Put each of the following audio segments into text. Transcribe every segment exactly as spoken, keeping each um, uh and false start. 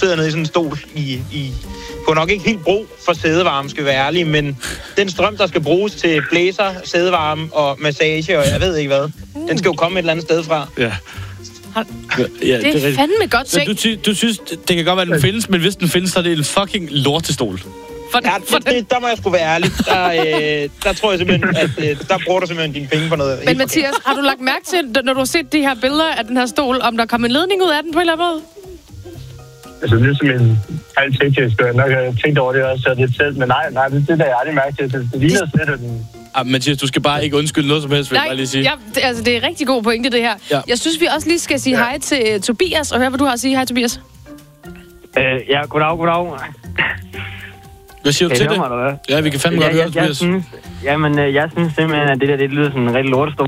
sidder nede i sådan en stol i, i på nok ikke helt brug for sædevarme, skal vi være ærlige, men den strøm, der skal bruges til blæser, sædevarme og massage, og jeg ved ikke hvad, mm. den skal jo komme et eller andet sted fra. Ja. Hold. Ja, det, det er, er fandme godt tænkt. Du, ty, du synes, det kan godt være, at den findes, men hvis den findes, så er det en fucking lortestol. For ja, det, det, der må jeg sgu være ærlig. Der, øh, der tror jeg simpelthen, at øh, der bruger du simpelthen dine penge på noget. Men Mathias, har du lagt mærke til, når du har set de her billeder af den her stol, om der kommer en ledning ud af den på en eller anden måde? Altså, det er som en halv teknisk, og nok har tænkt over det også lidt selv, men nej, nej, det, det der jeg aldrig mærke til. Det, det ligner slet, at den... Ah, Mathias, du skal bare ikke undskylde noget som helst, vil jeg bare lige sige. Ja, det, altså, det er rigtig god pointe, det her. Ja. Jeg synes, vi også lige skal sige ja. hej til uh, Tobias, og høre, hvad du har at sige. Hej, Tobias. Øh, ja, goddag, goddag. Hvad siger du til det? Mig, ja, vi kan fandme ja, godt høre, Tobias. Synes, jamen, øh, jeg synes simpelthen, at det der, det lyder sådan en rigtig lortestol.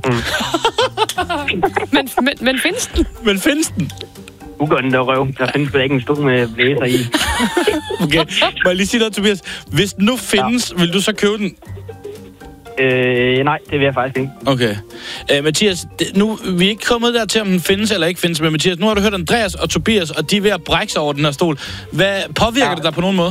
men, men, men findes den? Men findes den? Du gør den der røv. Der findes vel ikke en stol med blæser i. Okay, må jeg lige sige noget, Tobias? Hvis den nu findes, ja. vil du så købe den? Øh, nej, det vil jeg faktisk ikke. Okay. Uh, Mathias, det, nu vi er ikke kommet der til, om den findes eller ikke findes, men Mathias, nu har du hørt Andreas og Tobias, og de er ved at brække sig over den her stol. Hvad påvirker ja. det dig på nogen måde?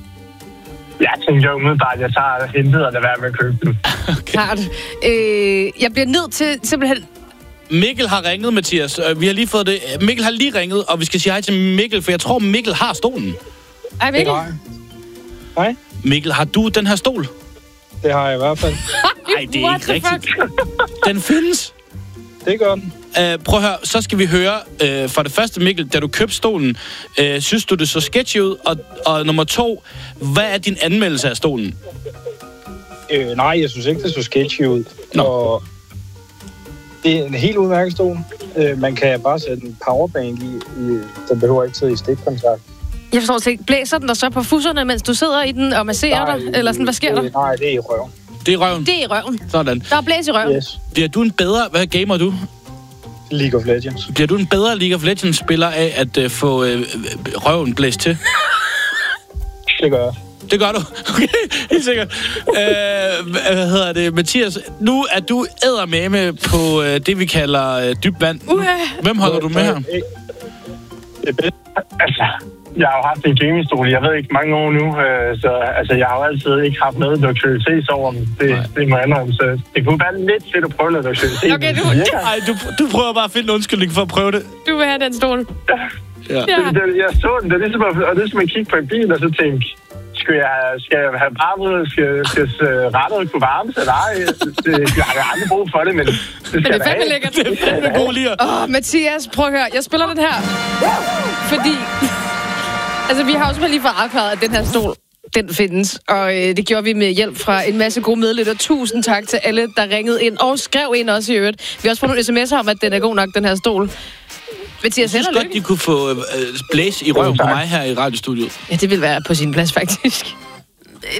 Jeg tænker jo umiddelbart, at jeg tager hentet og lader være med at købe den. Okay. Klart. Øh, jeg bliver nødt til simpelthen... Mikkel har ringet, Mathias. Vi har lige fået det. Mikkel har lige ringet, og vi skal sige hej til Mikkel, for jeg tror, Mikkel har stolen. Hej, Mikkel. Hej. Mikkel, har du den her stol? Det har jeg i hvert fald. Nej, det er What ikke rigtigt. Den findes. Det gør den. Uh, prøv at høre, så skal vi høre, uh, for det første, Mikkel, da du købte stolen, uh, synes du, det så sketchy ud? Og, og nummer to, hvad er din anmeldelse af stolen? Øh, nej, jeg synes ikke, det så sketchy ud. Nå. Og det er en helt udmærket stol. Øh, man kan bare sætte en powerbank i. i den behøver ikke sidde i stikkontakt. Jeg forstår ikke. Blæser den der så på fusserne, mens du sidder i den og masserer nej, dig? Eller sådan, hvad sker det, der? Nej, det er i røven. Det er i røven? Det er i røven. Sådan. Der er blæs i røven. Yes. Bliver du en bedre... Hvad gamer du? League of Legends. Bliver du en bedre League of Legends-spiller af at uh, få uh, røven blæst til? Det gør jeg. Det gør du? Okay, helt sikkert. Uh, hvad hedder det? Mathias, nu er du eddermame på uh, det, vi kalder uh, dybt vand. Uh-huh. Hvem holder du med her? Det er bedst. Altså, jeg har jo haft en gamingstol, jeg ved ikke, mange år nu, øh, så altså, jeg har jo altid ikke haft noget luxuriøs over dem. Det, det må jeg indrømme, så det kunne være lidt fedt at prøve noget luxuriøs. Okay, du, Ej, du, du prøver bare at finde en undskyldning for at prøve det. Du vil have den stol. Ja. Ja. Det, det, jeg så den, det er ligesom at, og det er som at kigge på en bil, og så tænke, skal jeg, skal jeg have varme, skal, skal rettet kunne varmes, eller ej? Det, jeg har aldrig brug for det, men det skal men det er fandme lækkert. Det er fandme god lige. Åh, Mathias, prøv at høre. Jeg spiller den her, fordi... Altså, vi har også lige fået afklaret, at den her stol, den findes. Og øh, det gjorde vi med hjælp fra en masse gode medlytter. Tusind tak til alle, der ringede ind og skrev ind også i øvrigt. Vi har også fået nogle sms'er om, at den er god nok, den her stol. Mathias, jeg synes godt, de kunne få øh, blæs i røven på mig her i radiostudiet. Ja, det vil være på sin plads, faktisk.